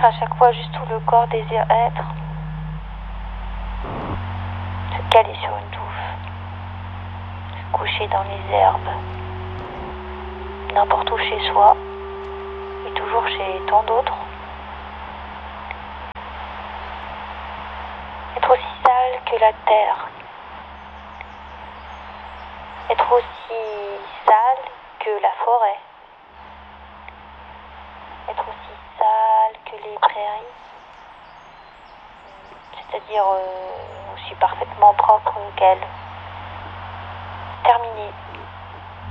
à chaque fois juste où le corps désire être. Se caler sur une touffe. Se coucher dans les herbes. N'importe où chez soi. Et toujours chez tant d'autres. Être aussi sale que la terre. Être aussi sale que la forêt. Être aussi sale que les prairies. C'est-à-dire aussi parfaitement propre qu'elles. Terminé.